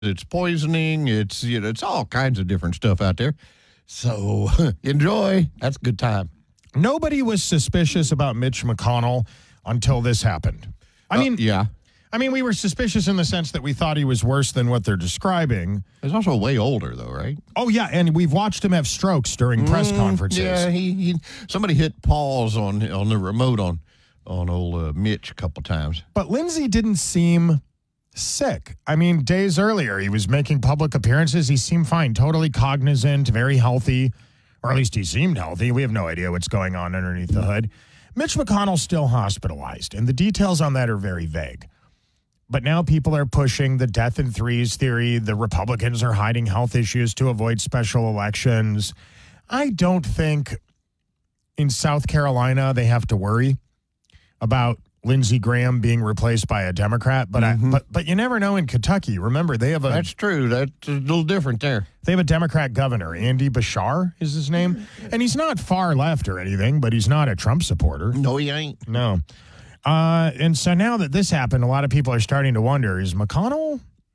It's poisoning. It's all kinds of different stuff out there. So enjoy. That's a good time. Nobody was suspicious about Mitch McConnell until this happened. Yeah. I mean, we were suspicious in the sense that we thought he was worse than what they're describing. He's also way older, though, right? Oh, yeah, and we've watched him have strokes during press conferences. Yeah, somebody hit pause on the remote on old Mitch a couple times. But Lindsey didn't seem sick. I mean, days earlier, he was making public appearances. He seemed fine, totally cognizant, very healthy, or at least he seemed healthy. We have no idea what's going on underneath the hood. Mitch McConnell's still hospitalized, and the details on that are very vague. But now people are pushing the death in threes theory. The Republicans are hiding health issues to avoid special elections. I don't think in South Carolina they have to worry about Lindsey Graham being replaced by a Democrat. But but you never know in Kentucky. Remember, they have That's true. That's a little different there. They have a Democrat governor, Andy Bashar is his name. And he's not far left or anything, but he's not a Trump supporter. No, he ain't. No. And so now that this happened, a lot of people are starting to wonder, is McConnell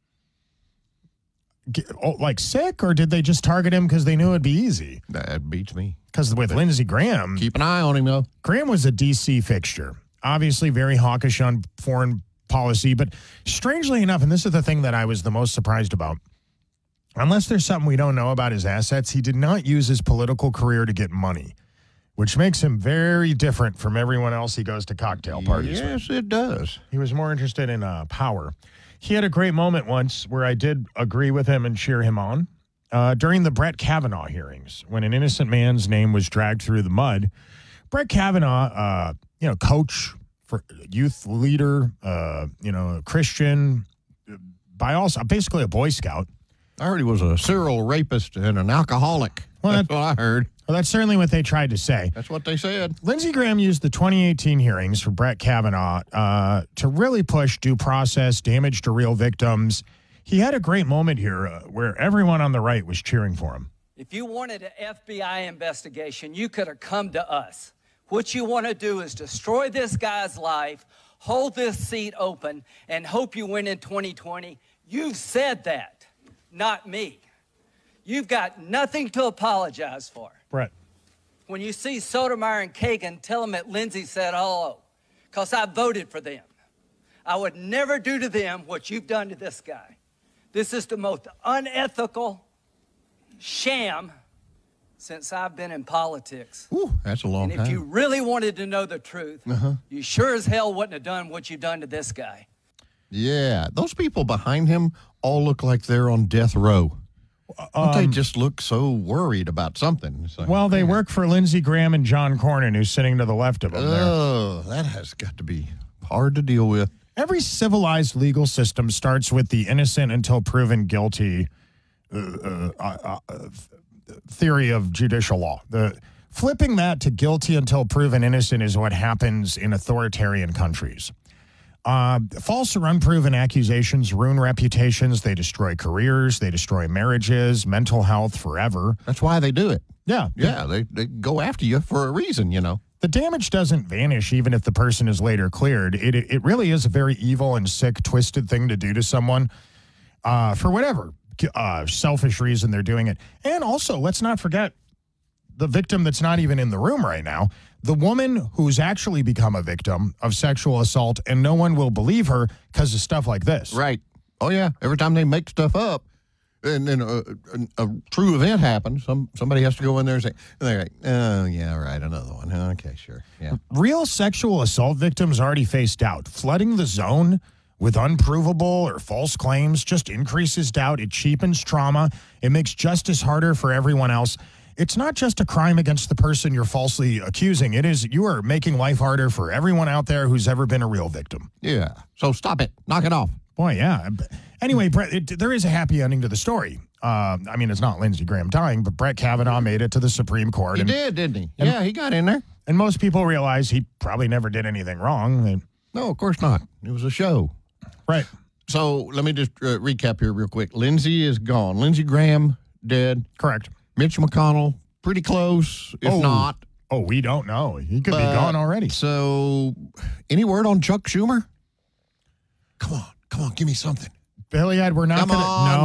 sick, or did they just target him because they knew it'd be easy? That beats me. Because with Lindsey Graham, Keep an eye on him, though. Graham was a D.C. fixture, obviously very hawkish on foreign policy, but strangely enough, and this is the thing that I was the most surprised about, unless there's something we don't know about his assets, he did not use his political career to get money, which makes him very different from everyone else he goes to cocktail parties with. Yes, it does. He was more interested in power. He had a great moment once where I did agree with him and cheer him on. During the Brett Kavanaugh hearings, when an innocent man's name was dragged through the mud, Brett Kavanaugh, coach, for youth leader, Christian, basically a Boy Scout. I heard he was a serial rapist and an alcoholic. Well, that's what I heard. Well, that's certainly what they tried to say. That's what they said. Lindsey Graham used the 2018 hearings for Brett Kavanaugh to really push due process, damage to real victims. He had a great moment here where everyone on the right was cheering for him. If you wanted an FBI investigation, you could have come to us. What you want to do is destroy this guy's life, hold this seat open, and hope you win in 2020. You've said that, not me. You've got nothing to apologize for. Brett. When you see Sotomayor and Kagan, tell them that Lindsey said hello, because I voted for them. I would never do to them what you've done to this guy. This is the most unethical sham since I've been in politics. Ooh, that's a long time. And if you really wanted to know the truth, you sure as hell wouldn't have done what you've done to this guy. Yeah, those people behind him all look like they're on death row. Don't they just look so worried about something? Well, they work for Lindsey Graham and John Cornyn, who's sitting to the left of them there. Oh, that has got to be hard to deal with. Every civilized legal system starts with the innocent until proven guilty theory of judicial law. Flipping that to guilty until proven innocent is what happens in authoritarian countries. False or unproven accusations ruin reputations. They destroy careers. They destroy marriages, mental health forever. That's why they do it. Yeah. Yeah, they go after you for a reason, The damage doesn't vanish even if the person is later cleared. It really is a very evil and sick, twisted thing to do to someone for whatever selfish reason they're doing it. And also, let's not forget the victim that's not even in the room right now. The woman who's actually become a victim of sexual assault, and no one will believe her because of stuff like this. Right. Oh, yeah. Every time they make stuff up, and then a true event happens, somebody has to go in there and say, and they're like, oh, yeah, right, another one. Okay, sure. Yeah. Real sexual assault victims already face doubt. Flooding the zone with unprovable or false claims just increases doubt. It cheapens trauma. It makes justice harder for everyone else. It's not just a crime against the person you're falsely accusing. You are making life harder for everyone out there who's ever been a real victim. Yeah. So stop it. Knock it off. Boy, yeah. Anyway, Brett, there is a happy ending to the story. It's not Lindsey Graham dying, but Brett Kavanaugh made it to the Supreme Court. He did, didn't he? Yeah, he got in there. And most people realize he probably never did anything wrong. No, of course not. It was a show. Right. So let me just recap here real quick. Lindsey is gone. Lindsey Graham, dead. Correct. Mitch McConnell, pretty close, if not. Oh, we don't know. He could be gone already. So, any word on Chuck Schumer? Come on, give me something. Billy Ed, we're not Come going to. on. No.